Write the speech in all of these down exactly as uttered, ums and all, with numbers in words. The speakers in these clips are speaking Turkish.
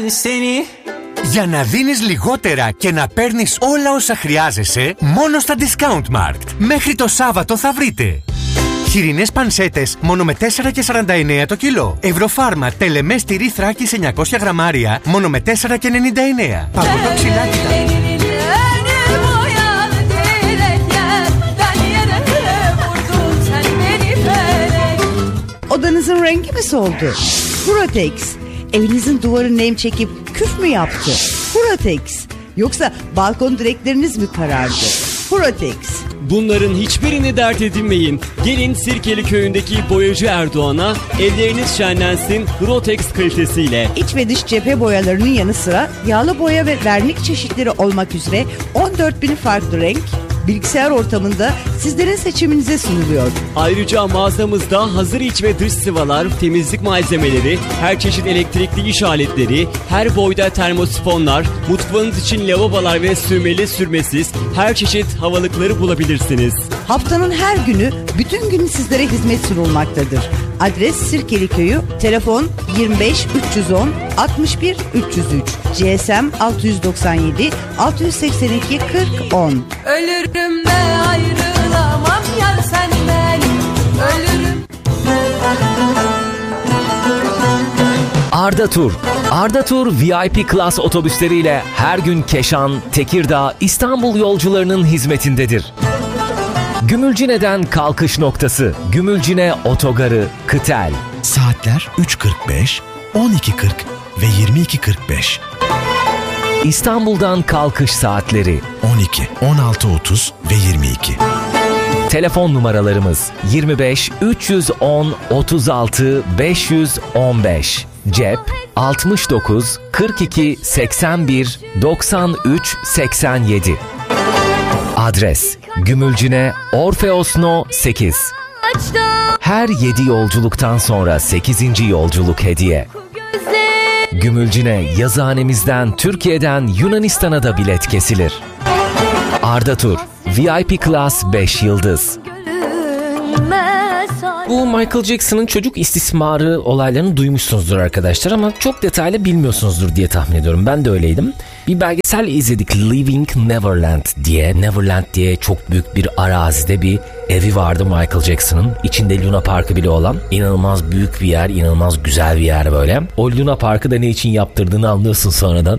Σένι. Για να δίνεις λιγότερα και να παίρνεις όλα όσα χρειάζεσαι, μόνο στα Discount Markt. Μέχρι το Σάββατο θα βρείτε χοιρινές πανσέτες μόνο με τέσσερα και σαράντα εννέα το κιλό. Ευρωφάρμα τελεμέ τυρί Θράκης εννιακόσια γραμμάρια μόνο με τέσσερα και ενενήντα εννέα. Παγωτό ξυλάκια. Odanızın rengi mi soldu? Furatex. Evinizin duvarı nem çekip küf mü yaptı? Furatex. Yoksa balkon direkleriniz mi karardı? Furatex. Bunların hiçbirini dert edinmeyin. Gelin Sirkeli Köyü'ndeki boyacı Erdoğan'a, evleriniz şenlensin Furatex kalitesiyle. İç ve dış cephe boyalarının yanı sıra yağlı boya ve vernik çeşitleri olmak üzere on dört bin farklı renk bilgisayar ortamında sizlerin seçiminize sunuluyor. Ayrıca mağazamızda hazır iç ve dış sıvalar, temizlik malzemeleri, her çeşit elektrikli iş aletleri, her boyda termosifonlar, mutfağınız için lavabolar ve sürmeli sürmesiz her çeşit havalıkları bulabilirsiniz. Haftanın her günü bütün gün sizlere hizmet sunulmaktadır. Adres Sirkeli Köyü, telefon yirmi beş üç yüz on altmış bir üç yüz üç, G S M altı yüz doksan yedi altı yüz seksen iki kırk on. Ölürüm de ayrılamam yar senden, ölürüm. Arda Tur. Arda Tur V I P Class otobüsleriyle her gün Keşan, Tekirdağ, İstanbul yolcularının hizmetindedir. Gümülcine'den kalkış noktası, Gümülcine Otogarı, Kıtel. Saatler üç kırk beş, on iki kırk ve yirmi iki kırk beş. İstanbul'dan kalkış saatleri on iki, on altı otuz ve yirmi iki. Telefon numaralarımız yirmi beş üç yüz on otuz altı beş yüz on beş. Cep altmış dokuz kırk iki seksen bir doksan üç seksen yedi. Adres Gümülcine Orfeosno sekiz. Her yedi yolculuktan sonra sekizinci yolculuk hediye. Gümülcine yazıhanemizden Türkiye'den Yunanistan'a da bilet kesilir. Arda Tur V I P Class beş yıldız. Bu Michael Jackson'ın çocuk istismarı olaylarını duymuşsunuzdur arkadaşlar ama çok detaylı bilmiyorsunuzdur diye tahmin ediyorum. Ben de öyleydim. Bir belgesel izledik, Living Neverland diye. Neverland diye çok büyük bir arazide bir evi vardı Michael Jackson'ın. İçinde Luna Parkı bile olan. İnanılmaz büyük bir yer, inanılmaz güzel bir yer böyle. O Luna Parkı da ne için yaptırdığını anlıyorsun sonradan.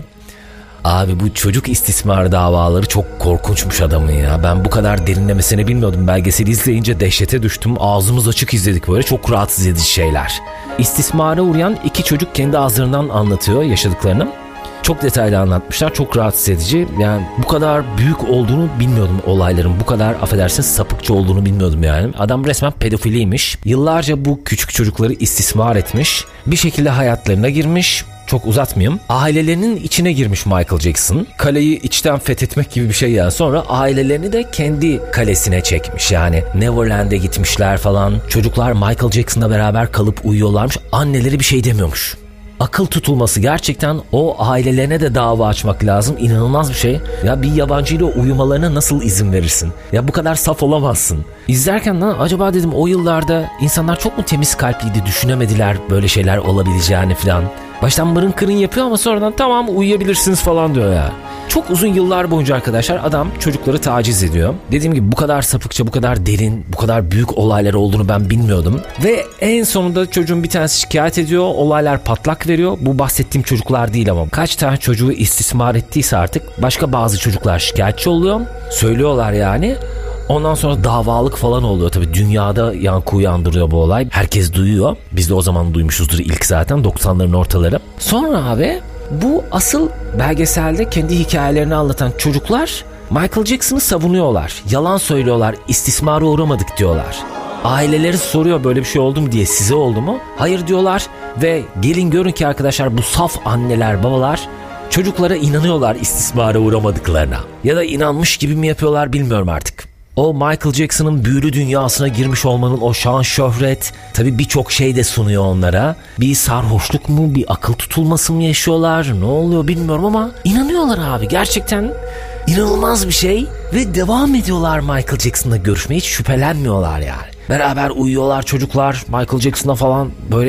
Abi bu çocuk istismar davaları çok korkunçmuş adamın ya. Ben bu kadar derinlemesine bilmiyordum. Belgeseli izleyince dehşete düştüm. Ağzımız açık izledik böyle. Çok rahatsız edici şeyler. İstismara uğrayan iki çocuk kendi ağızlarından anlatıyor yaşadıklarını. Çok detaylı anlatmışlar. Çok rahatsız edici. Yani bu kadar büyük olduğunu bilmiyordum olayların. Bu kadar affedersiniz sapıkça olduğunu bilmiyordum yani. Adam resmen pedofiliymiş. Yıllarca bu küçük çocukları istismar etmiş. Bir şekilde hayatlarına girmiş. Çok uzatmayayım. Ailelerinin içine girmiş Michael Jackson. Kaleyi içten fethetmek gibi bir şey yani. Sonra ailelerini de kendi kalesine çekmiş. Yani Neverland'e gitmişler falan. Çocuklar Michael Jackson'la beraber kalıp uyuyorlarmış. Anneleri bir şey demiyormuş. Akıl tutulması, gerçekten o ailelerine de dava açmak lazım. İnanılmaz bir şey. Ya bir yabancıyla uyumalarına nasıl izin verirsin? Ya bu kadar saf olamazsın. İzlerken lan acaba dedim o yıllarda insanlar çok mu temiz kalpliydi, düşünemediler böyle şeyler olabileceğini falan. Baştan mırın kırın yapıyor ama sonradan tamam uyuyabilirsiniz falan diyor ya. Çok uzun yıllar boyunca arkadaşlar adam çocukları taciz ediyor. Dediğim gibi bu kadar sapıkça, bu kadar derin, bu kadar büyük olaylar olduğunu ben bilmiyordum. Ve en sonunda çocuğun bir tanesi şikayet ediyor. Olaylar patlak veriyor. Bu bahsettiğim çocuklar değil ama kaç tane çocuğu istismar ettiyse artık başka bazı çocuklar şikayetçi oluyor. Söylüyorlar yani. Ondan sonra davalık falan oluyor tabii. Dünyada yankı uyandırıyor bu olay. Herkes duyuyor. Biz de o zaman duymuşuzdur ilk zaten doksanların ortaları. Sonra abi bu asıl belgeselde kendi hikayelerini anlatan çocuklar Michael Jackson'ı savunuyorlar. Yalan söylüyorlar. İstismara uğramadık diyorlar. Aileleri soruyor böyle bir şey oldu mu diye, size oldu mu? Hayır diyorlar ve gelin görün ki arkadaşlar bu saf anneler babalar çocuklara inanıyorlar istismara uğramadıklarına. Ya da inanmış gibi mi yapıyorlar bilmiyorum artık. O Michael Jackson'ın büyülü dünyasına girmiş olmanın o şan şöhret tabii birçok şey de sunuyor onlara. Bir sarhoşluk mu, bir akıl tutulması mı yaşıyorlar, ne oluyor bilmiyorum ama inanıyorlar abi, gerçekten inanılmaz bir şey. Ve devam ediyorlar Michael Jackson'la görüşmeye, hiç şüphelenmiyorlar yani. Beraber uyuyorlar çocuklar Michael Jackson'la falan, böyle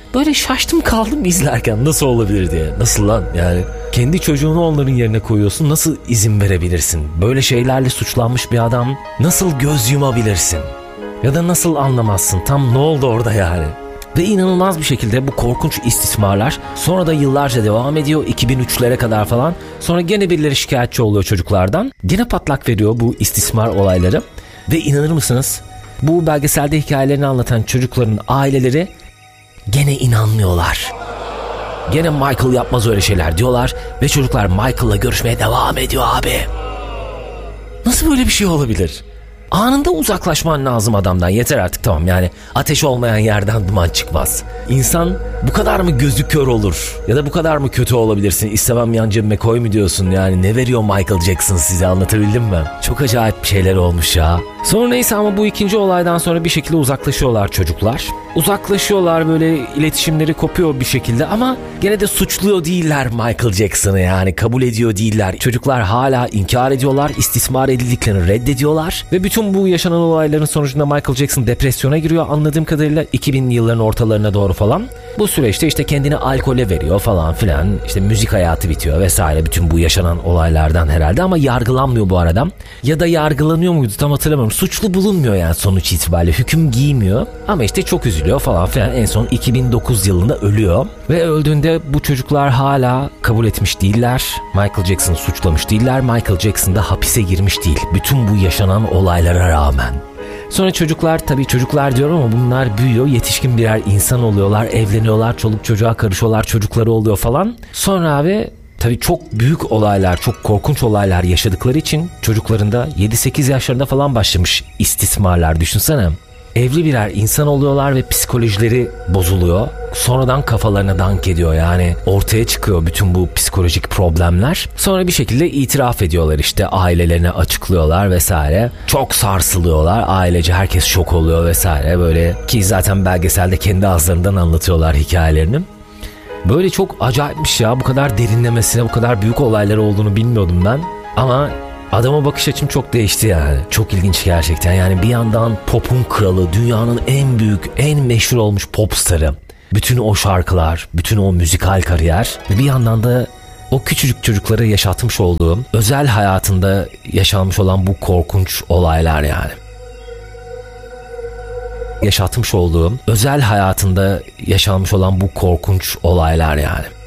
böyle şaştım kaldım izlerken, nasıl olabilir diye. Nasıl lan yani, kendi çocuğunu onların yerine koyuyorsun, nasıl izin verebilirsin? Böyle şeylerle suçlanmış bir adam nasıl göz yumabilirsin? Ya da nasıl anlamazsın? Tam ne oldu orada yani? Ve inanılmaz bir şekilde bu korkunç istismarlar sonra da yıllarca devam ediyor, iki bin üçlere kadar falan. Sonra gene birileri şikayetçi oluyor çocuklardan. Gene patlak veriyor bu istismar olayları. Ve inanır mısınız? Bu belgeselde hikayelerini anlatan çocukların aileleri gene inanmıyorlar. Gene Michael yapmaz öyle şeyler diyorlar ve çocuklar Michael'la görüşmeye devam ediyor abi. Nasıl böyle bir şey olabilir? Anında uzaklaşman lazım adamdan, yeter artık, tamam yani ateş olmayan yerden duman çıkmaz. İnsan bu kadar mı gözü kör olur ya da bu kadar mı kötü olabilirsin? İstemem yan cebime koy mu diyorsun yani, ne veriyor Michael Jackson size, anlatabildim mi? Çok acayip bir şeyler olmuş ya. Sonra neyse, ama bu ikinci olaydan sonra bir şekilde uzaklaşıyorlar çocuklar. Uzaklaşıyorlar, böyle iletişimleri kopuyor bir şekilde ama gene de suçluyor değiller Michael Jackson'ı, yani kabul ediyor değiller. Çocuklar hala inkar ediyorlar, istismar edildiklerini reddediyorlar ve bütün bu yaşanan olayların sonucunda Michael Jackson depresyona giriyor anladığım kadarıyla iki binli yılların ortalarına doğru falan. Bu süreçte işte kendini alkole veriyor falan filan, işte müzik hayatı bitiyor vesaire, bütün bu yaşanan olaylardan herhalde, ama yargılanmıyor bu arada. Ya da yargılanıyor muydu tam hatırlamıyorum. Suçlu bulunmuyor yani sonuç itibariyle, hüküm giymiyor ama işte çok üzülüyor falan filan. En son iki bin dokuz yılında ölüyor ve öldüğünde bu çocuklar hala kabul etmiş değiller. Michael Jackson'ı suçlamış değiller. Michael Jackson da hapise girmiş değil. Bütün bu yaşanan olaylara rağmen. Sonra çocuklar, tabii çocuklar diyorum ama bunlar büyüyor, yetişkin birer insan oluyorlar, evleniyorlar, çoluk çocuğa karışıyorlar, çocukları oluyor falan. Sonra abi tabii çok büyük olaylar, çok korkunç olaylar yaşadıkları için çocuklarında yedi sekiz yaşlarında falan başlamış istismarlar, düşünsene. Evli birer insan oluyorlar ve psikolojileri bozuluyor. Sonradan kafalarına dank ediyor, yani ortaya çıkıyor bütün bu psikolojik problemler. Sonra bir şekilde itiraf ediyorlar, işte ailelerine açıklıyorlar vesaire. Çok sarsılıyorlar, ailece herkes şok oluyor vesaire böyle, ki zaten belgeselde kendi ağızlarından anlatıyorlar hikayelerini. Böyle çok acayipmiş ya, bu kadar derinlemesine, bu kadar büyük olaylar olduğunu bilmiyordum ben. Ama adama bakış açım çok değişti yani. Çok ilginç gerçekten. Yani bir yandan pop'un kralı, dünyanın en büyük, en meşhur olmuş pop starı. Bütün o şarkılar, bütün o müzikal kariyer ve bir yandan da o küçücük çocuklara yaşatmış olduğum, özel hayatında yaşanmış olan bu korkunç olaylar yani. Yaşatmış olduğum, özel hayatında yaşanmış olan bu korkunç olaylar yani.